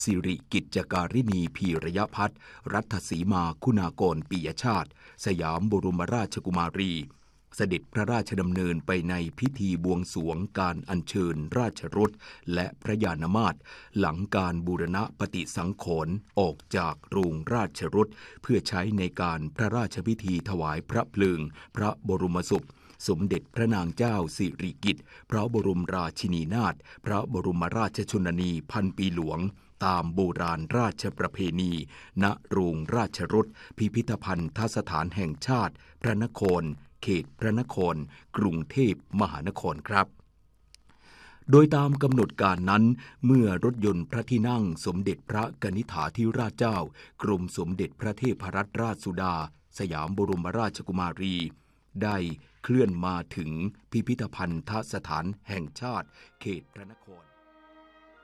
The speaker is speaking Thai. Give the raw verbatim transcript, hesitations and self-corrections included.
สิริกิจการินีพีระยะพัฒน์รัฐสีมาคุณากรปิยชาติสยามบรมราชกุมารีเสด็จพระราชดำเนินไปในพิธีบวงสรวงการอัญเชิญราชรถและพระยานมาตรหลังการบูรณะปฏิสังขรณ์ออกจากโรงราชรถเพื่อใช้ในการพระราชพิธีถวายพระเพลิงพระบรมศพสมเด็จพระนางเจ้าสิริกิติ์พระบรมราชินีนาถพระบรมราชชนนีพันปีหลวงตามโบราณราชประเพณีณโรงราชรถพิพิธภัณฑสถานแห่งชาติพระนครเขตพระนครกรุงเทพมหานครครับโดยตามกำหนดการนั้นเมื่อรถยนต์พระที่นั่งสมเด็จพระกนิษฐาธิราชเจ้ากรมสมเด็จพระเทพรัตนราชสุดาสยามบรมราชกุมารีได้เคลื่อนมาถึงพิพิธภัณฑสถานแห่งชาติเขตพระนคร